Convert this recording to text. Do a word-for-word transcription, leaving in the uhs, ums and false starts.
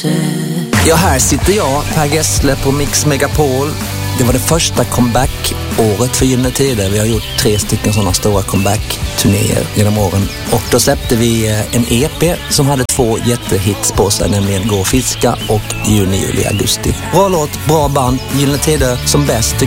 Ja, här sitter jag, Per Gessle på Mix Megapol. Det var det första comeback-året för Gyllene Tider. Vi har gjort tre stycken sådana stora comeback-turnéer genom åren. Och då släppte vi en E P som hade två jättehits på sig, nämligen Gå och fiska och Juni, juli, augusti. Bra låt, bra band, Gyllene Tider som bäst.